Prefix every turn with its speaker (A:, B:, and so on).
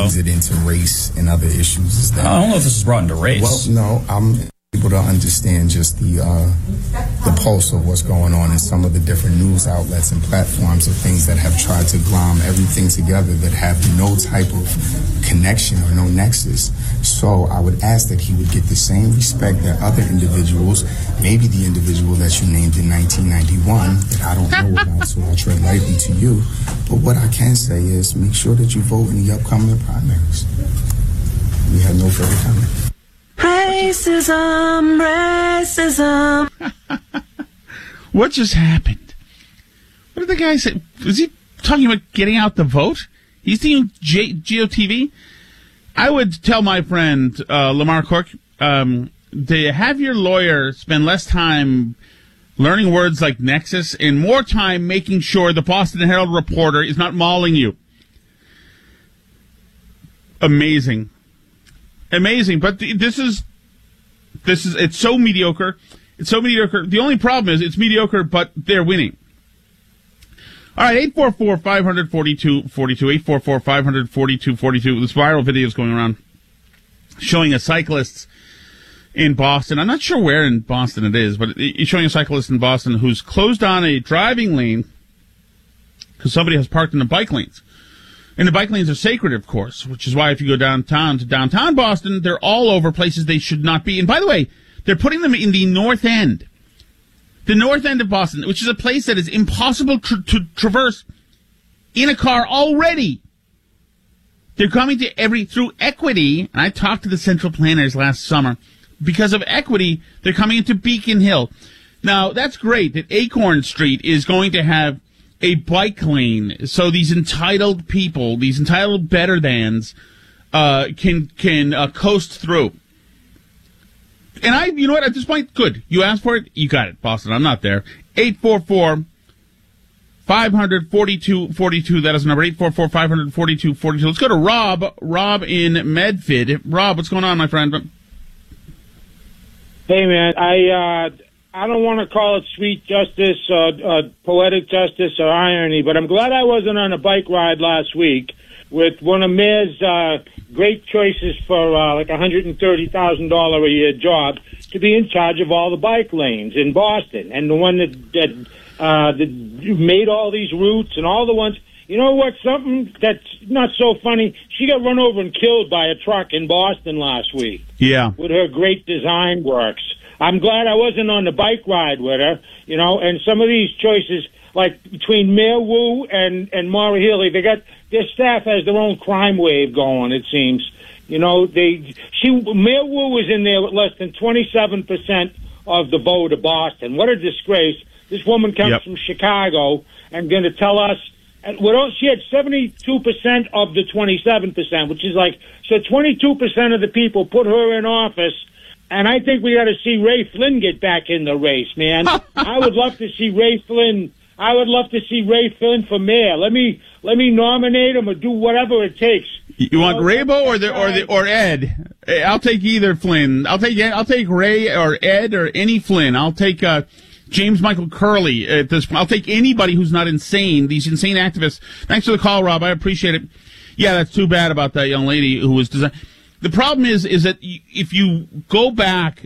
A: brings it into race and other issues. Is that,
B: I don't know if this is brought into race.
A: Well, no, I'm able to understand just the pulse of what's going on in some of the different news outlets and platforms of things that have tried to glom everything together that have no type of connection or no nexus. So I would ask that he would get the same respect that other individuals, maybe the individual that you named in 1991 that I don't know about, so I tread lightly to you. But what I can say is make sure that you vote in the upcoming primaries. We have no further comment.
C: Racism, racism.
D: What just happened? What did the guy say? Was he talking about getting out the vote? He's doing GOTV? I would tell my friend Lamar Cork to have your lawyer spend less time learning words like nexus and more time making sure the Boston Herald reporter is not mauling you. Amazing. Amazing, but it's so mediocre. It's so mediocre. The only problem is it's mediocre, but they're winning. All right, 844-542-42, 844-542-42. This viral video is going around showing a cyclist in Boston. I'm not sure where in Boston it is, but it's showing a cyclist in Boston who's closed on a driving lane because somebody has parked in the bike lanes. And the bike lanes are sacred, of course, which is why if you go downtown to downtown Boston, they're all over places they should not be. And by the way, they're putting them in the North End. The North End of Boston, which is a place that is impossible to traverse in a car already. They're coming to through equity, and I talked to the central planners last summer. Because of equity, they're coming into Beacon Hill. Now, that's great that Acorn Street is going to have a bike lane, so these entitled people, these entitled better-thans, can coast through. And you know what, at this point, good. You asked for it, you got it, Boston. I'm not there. 844-542-42, that is the number, 844-542-42. Let's go to Rob. Rob in Medford. Rob, what's going on, my friend?
E: Hey, man, I don't want to call it sweet justice or poetic justice or irony, but I'm glad I wasn't on a bike ride last week with one of Mayor's great choices for like $130,000 a year job to be in charge of all the bike lanes in Boston, and the one that made all these routes and all the ones. You know what? Something that's not so funny. She got run over and killed by a truck in Boston last week.
D: Yeah,
E: with her great design works. I'm glad I wasn't on the bike ride with her, you know, and some of these choices, like between Mayor Wu and Maura Healey, their staff has their own crime wave going, it seems. You know, Mayor Wu was in there with less than 27% of the vote of Boston. What a disgrace. This woman comes from Chicago and going to tell us, she had 72% of the 27%, which is like, so 22% of the people put her in office. And I think we got to see Ray Flynn get back in the race, man. I would love to see Ray Flynn. I would love to see Ray Flynn for mayor. Let me nominate him or do whatever it takes.
D: You want Raybo or Ed? I'll take either Flynn. I'll take Ray or Ed or any Flynn. I'll take James Michael Curley at this point. I'll take anybody who's not insane. These insane activists. Thanks for the call, Rob. I appreciate it. Yeah, that's too bad about that young lady who was designed. The problem is that if you go back